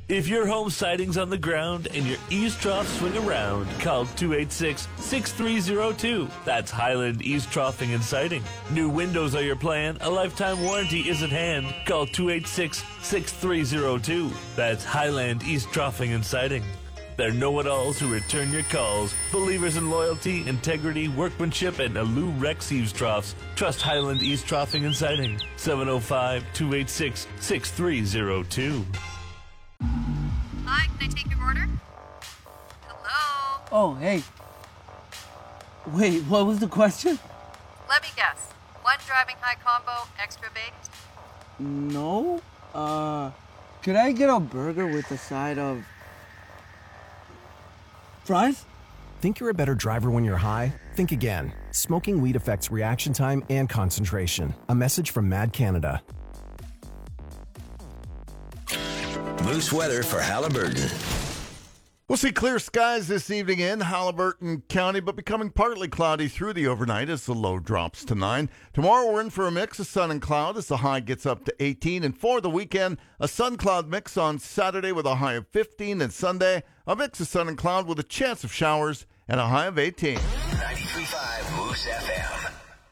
If your home siding's on the ground and your eaves troughs swing around, call 286-6302. That's Highland Eaves Troughing and Siding. New windows are your plan. A lifetime warranty is at hand. Call 286-6302. That's Highland Eaves Troughing and Siding. They're know-it-alls who return your calls. Believers in loyalty, integrity, workmanship, and Alou Rex Eaves Troughs. Trust Highland Eaves Troughing and Siding. 705-286-6302. Hi, can I take your order? Hello? Oh, hey. Wait, what was the question? Let me guess. One driving high combo, extra baked? No. Could I get a burger with a side of fries? Think you're a better driver when you're high? Think again. Smoking weed affects reaction time and concentration. A message from Mad Canada. Moose weather for Haliburton. We'll see clear skies this evening in Haliburton County, but becoming partly cloudy through the overnight as the low drops to 9. Tomorrow we're in for a mix of sun and cloud as the high gets up to 18. And for the weekend, a sun-cloud mix on Saturday with a high of 15. And Sunday, a mix of sun and cloud with a chance of showers and a high of 18. 93.5 Moose FM.